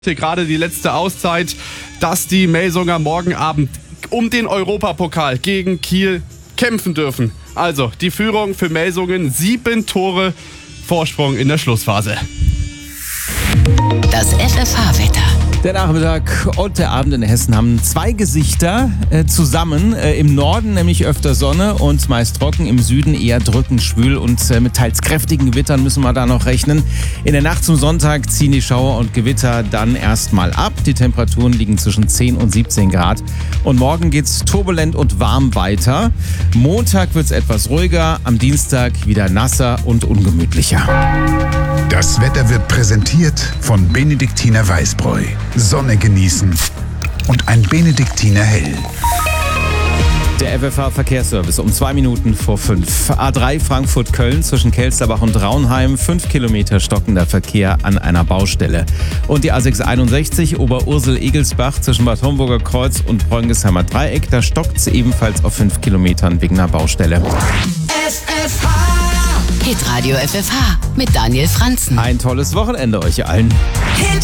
Gerade die letzte Auszeit, dass die Melsunger morgen Abend um den Europapokal gegen Kiel kämpfen dürfen. Also die Führung für Melsungen, 7 Tore Vorsprung in der Schlussphase. Das FFH-Wetter. Der Nachmittag und der Abend in Hessen haben 2 Gesichter zusammen. Im Norden nämlich öfter Sonne und meist trocken, im Süden eher drückend schwül und mit teils kräftigen Gewittern müssen wir da noch rechnen. In der Nacht zum Sonntag ziehen die Schauer und Gewitter dann erstmal ab. Die Temperaturen liegen zwischen 10 und 17 Grad. Und morgen geht's turbulent und warm weiter. Montag wird's etwas ruhiger, am Dienstag wieder nasser und ungemütlicher. Das Wetter wird präsentiert von Benediktiner Weißbräu. Sonne genießen und ein Benediktiner Hell. Der FFH-Verkehrsservice um 2 Minuten vor 5. A3 Frankfurt-Köln zwischen Kelsterbach und Raunheim. 5 Kilometer stockender Verkehr an einer Baustelle. Und die A661 Oberursel-Egelsbach zwischen Bad Homburger Kreuz und Bräunigsheimer Dreieck. Da stockt es ebenfalls auf 5 Kilometern wegen einer Baustelle. FFH. Hitradio FFH mit Daniel Franzen. Ein tolles Wochenende euch allen.